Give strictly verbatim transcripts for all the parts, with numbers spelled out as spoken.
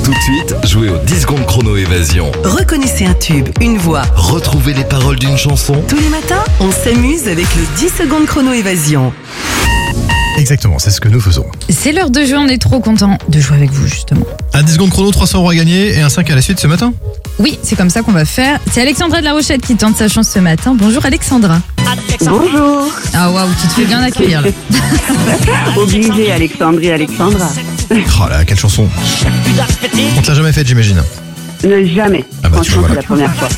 Tout de suite, jouez au dix secondes chrono évasion. Reconnaissez un tube, une voix. Retrouvez les paroles d'une chanson. Tous les matins, on s'amuse avec le dix secondes chrono évasion. Exactement, c'est ce que nous faisons. C'est l'heure de jouer, on est trop content de jouer avec vous justement. Un dix secondes chrono, trois cents euros à gagner et un cinq à la suite ce matin. Oui, c'est comme ça qu'on va faire. C'est Alexandra de La Rochette qui tente sa chance ce matin. Bonjour Alexandra. Bonjour. Ah waouh, tu te fais bien accueillir là. Obligé, Alexandrie, Alexandra. Oh là, quelle chanson. On te l'a jamais faite, j'imagine. Ne jamais. Ah bah, tu Franchement, vois, c'est la première fois.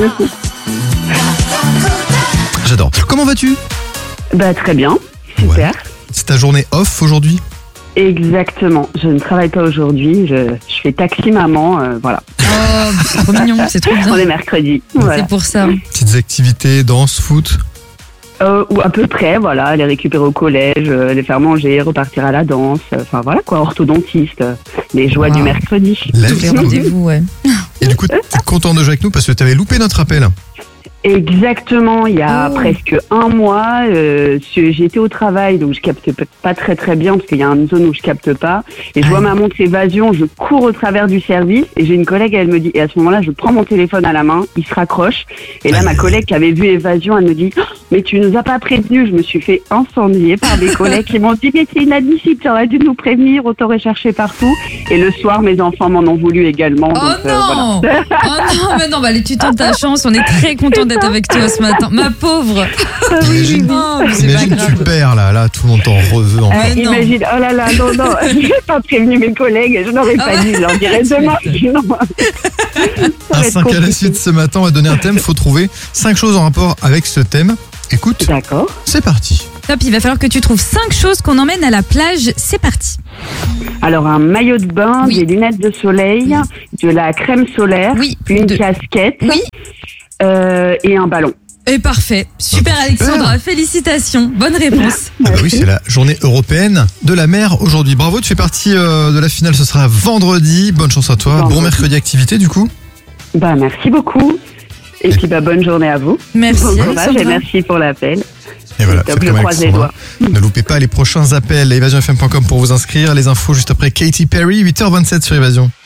J'adore. Comment vas-tu? Bah, très bien. Super. Ouais. C'est ta journée off aujourd'hui? Exactement. Je ne travaille pas aujourd'hui. Je, je fais taxi maman. Euh, voilà. Oh, c'est trop mignon, c'est trop On est bien. mercredi. Voilà. C'est pour ça. Petites activités, danse, foot? Euh, ou à peu près, voilà. Les récupérer au collège, euh, les faire manger, repartir à la danse. euh, Enfin, voilà quoi. Orthodontiste. euh, Les joies Wow. du mercredi. La Tous vie. les rendez-vous, ouais. Et du coup, t'es content de jouer avec nous parce que t'avais loupé notre appel. Exactement, il y a Oh. presque un mois, euh, j'étais au travail, donc je capte pas très très bien parce qu'il y a une zone où je capte pas. Et je vois ma montre évasion, je cours au travers du service et j'ai une collègue, elle me dit, et à ce moment-là, je prends mon téléphone à la main, il se raccroche. Et là, Aïe, ma aïe, collègue qui avait vu évasion, elle me dit, oh, mais tu nous as pas prévenu. Je me suis fait incendier par des collègues qui m'ont dit, mais c'est inadmissible, tu aurais dû nous prévenir, on t'aurait cherché partout. Et le soir, mes enfants m'en ont voulu également. Oh donc, euh, voilà. non. Oh non, mais non, bah allez, tu tentes ta chance, on est très content d'être avec toi ce matin. Ma pauvre. Imagine, Oh, mais c'est pas imagine tu grave. perds là, là, tout le monde t'en reveut encore. Ah, non. Imagine, oh là là, non, non, je n'ai pas prévenu mes collègues, je n'aurais pas Ah dit, je leur dirais tu demain. m'étonnes. Non. Ça Un va être cinq à la compliqué. suite ce matin, on va donner un thème, faut trouver cinq choses en rapport avec ce thème. Écoute, D'accord. c'est parti. Top, il va falloir que tu trouves cinq choses qu'on emmène à la plage. C'est parti. Alors, un maillot de bain, Oui. des lunettes de soleil, de la crème solaire, Oui. une De- casquette Oui. euh, et un ballon. Et parfait. Super Ah, Alexandra, félicitations. Bonne réponse. Ah bah oui, c'est la journée européenne de la mer aujourd'hui. Bravo, tu fais partie euh, de la finale, ce sera vendredi. Bonne chance à toi. Vendredi. Bon mercredi activité du coup. Bah, merci beaucoup. Et puis, bah, bonne journée à vous. Merci Bon courage et Alexandra. merci pour l'appel. Et voilà, Top, faites je comme croise les Alexandra. Ne loupez pas les prochains appels. évasion f m point com pour vous inscrire. Les infos juste après Katy Perry, huit heures vingt-sept sur Évasion.